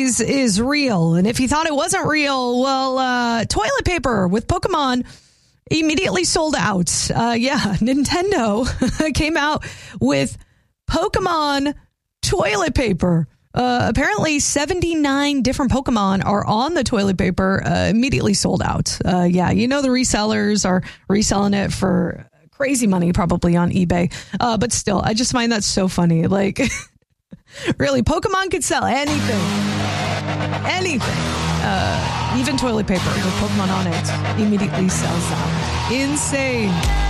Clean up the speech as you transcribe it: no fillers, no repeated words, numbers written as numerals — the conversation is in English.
disease is real. And if you thought it wasn't real, well, toilet paper with Pokemon immediately sold out. Nintendo came out with Pokemon toilet paper. Apparently 79 different Pokemon are on the toilet paper, immediately sold out. The resellers are reselling it for crazy money, probably on eBay. But still, I just find that so funny. Like, really, Pokemon could sell anything. Even toilet paper with Pokemon on it immediately sells out. Insane.